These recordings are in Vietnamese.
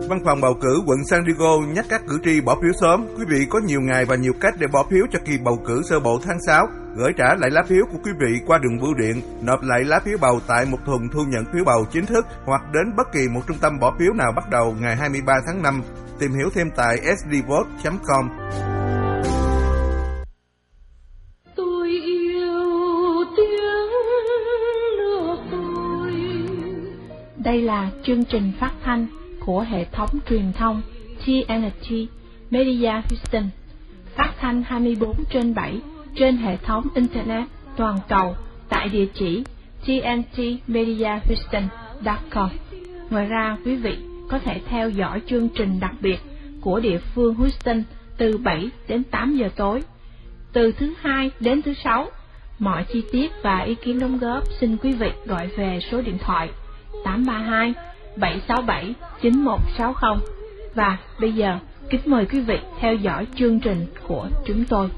Văn phòng bầu cử quận San Diego nhắc các cử tri bỏ phiếu sớm. Quý vị có nhiều ngày và nhiều cách để bỏ phiếu cho kỳ bầu cử sơ bộ tháng 6. Gửi trả lại lá phiếu của quý vị qua đường bưu điện, nộp lại lá phiếu bầu tại một thùng thu nhận phiếu bầu chính thức hoặc đến bất kỳ một trung tâm bỏ phiếu nào bắt đầu ngày 23 tháng 5. Tìm hiểu thêm tại sdvote.com. Tôi yêu tiếng nước tôi. Đây là chương trình phát thanh của hệ thống truyền thông TNT Media Houston, phát thanh 24/7 trên hệ thống Internet toàn cầu tại địa chỉ tntmediahouston.com. Ngoài ra, quý vị có thể theo dõi chương trình đặc biệt của địa phương Houston từ 7 đến 8 giờ tối, từ thứ Hai đến thứ Sáu. Mọi chi tiết và ý kiến đóng góp xin quý vị gọi về số điện thoại 832 767 9160. Và bây giờ, kính mời quý vị theo dõi chương trình của chúng tôi.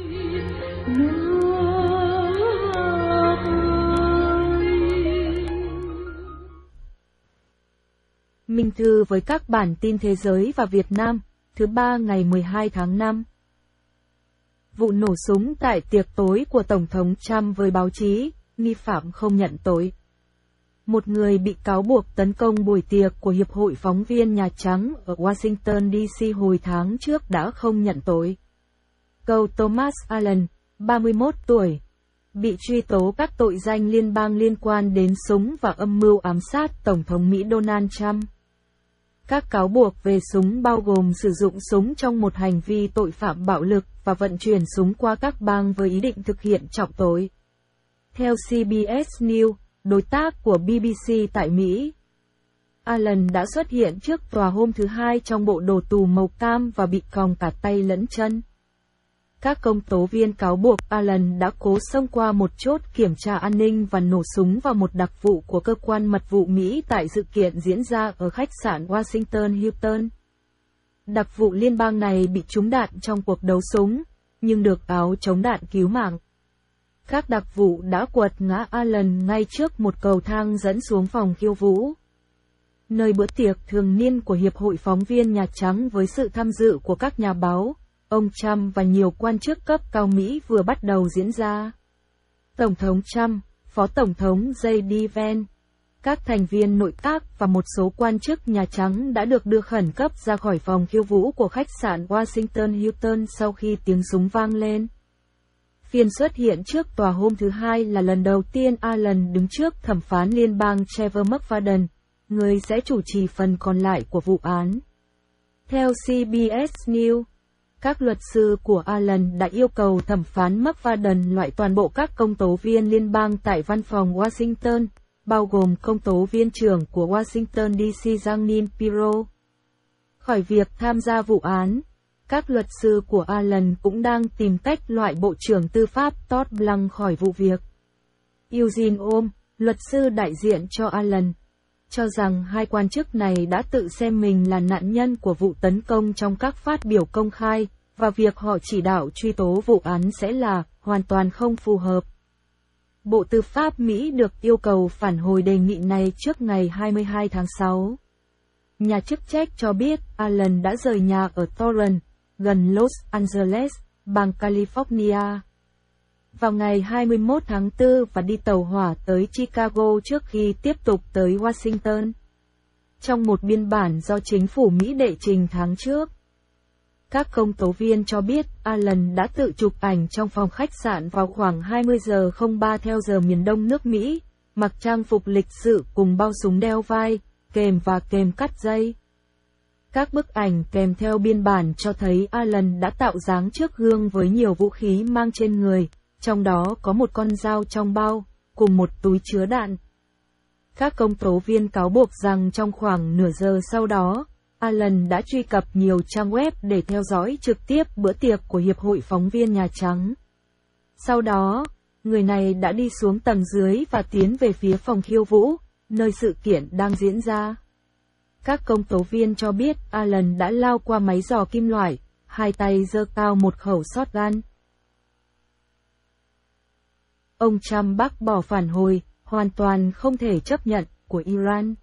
Minh thư với các bản tin thế giới và Việt Nam, thứ Ba ngày 12 tháng 5. Vụ nổ súng tại tiệc tối của Tổng thống Trump với báo chí, nghi phạm không nhận tội. Một người bị cáo buộc tấn công buổi tiệc của Hiệp hội Phóng viên Nhà Trắng ở Washington DC hồi tháng trước đã không nhận tội. Cậu Thomas Allen, 31 tuổi, bị truy tố các tội danh liên bang liên quan đến súng và âm mưu ám sát Tổng thống Mỹ Donald Trump. Các cáo buộc về súng bao gồm sử dụng súng trong một hành vi tội phạm bạo lực và vận chuyển súng qua các bang với ý định thực hiện trọng tội. Theo CBS News, đối tác của BBC tại Mỹ, Allen đã xuất hiện trước tòa hôm thứ Hai trong bộ đồ tù màu cam và bị còng cả tay lẫn chân. Các công tố viên cáo buộc Allen đã cố xông qua một chốt kiểm tra an ninh và nổ súng vào một đặc vụ của cơ quan mật vụ Mỹ tại sự kiện diễn ra ở khách sạn Washington Hilton. Đặc vụ liên bang này bị trúng đạn trong cuộc đấu súng, nhưng được áo chống đạn cứu mạng. Các đặc vụ đã quật ngã Allen ngay trước một cầu thang dẫn xuống phòng khiêu vũ, nơi bữa tiệc thường niên của Hiệp hội Phóng viên Nhà Trắng với sự tham dự của các nhà báo, ông Trump và nhiều quan chức cấp cao Mỹ vừa bắt đầu diễn ra. Tổng thống Trump, Phó Tổng thống J.D. Vance, các thành viên nội các và một số quan chức Nhà Trắng đã được đưa khẩn cấp ra khỏi phòng khiêu vũ của khách sạn Washington Hilton sau khi tiếng súng vang lên. Phiên xuất hiện trước tòa hôm thứ Hai là lần đầu tiên Allen đứng trước thẩm phán liên bang Trevor McFadden, người sẽ chủ trì phần còn lại của vụ án. Theo CBS News, các luật sư của Allen đã yêu cầu thẩm phán McFadden loại toàn bộ các công tố viên liên bang tại văn phòng Washington, bao gồm công tố viên trưởng của Washington DC Jeanine Pirro, khỏi việc tham gia vụ án. Các luật sư của Allen cũng đang tìm cách loại Bộ trưởng Tư pháp Todd Blanc khỏi vụ việc. Eugene Ohm, luật sư đại diện cho Allen, cho rằng hai quan chức này đã tự xem mình là nạn nhân của vụ tấn công trong các phát biểu công khai, và việc họ chỉ đạo truy tố vụ án sẽ là hoàn toàn không phù hợp. Bộ Tư pháp Mỹ được yêu cầu phản hồi đề nghị này trước ngày 22 tháng 6. Nhà chức trách cho biết Allen đã rời nhà ở Torrance, gần Los Angeles, bang California, vào ngày 21 tháng 4 và đi tàu hỏa tới Chicago trước khi tiếp tục tới Washington. Trong một biên bản do chính phủ Mỹ đệ trình tháng trước, các công tố viên cho biết Allen đã tự chụp ảnh trong phòng khách sạn vào khoảng 20 giờ 03 theo giờ miền Đông nước Mỹ, mặc trang phục lịch sự cùng bao súng đeo vai, kềm và kềm cắt dây. Các bức ảnh kèm theo biên bản cho thấy Allen đã tạo dáng trước gương với nhiều vũ khí mang trên người, trong đó có một con dao trong bao, cùng một túi chứa đạn. Các công tố viên cáo buộc rằng trong khoảng nửa giờ sau đó, Allen đã truy cập nhiều trang web để theo dõi trực tiếp bữa tiệc của Hiệp hội Phóng viên Nhà Trắng. Sau đó, người này đã đi xuống tầng dưới và tiến về phía phòng khiêu vũ, nơi sự kiện đang diễn ra. Các công tố viên cho biết Allen đã lao qua máy dò kim loại, hai tay giơ cao một khẩu shotgun. Ông Trump bác bỏ phản hồi, hoàn toàn không thể chấp nhận, của Iran.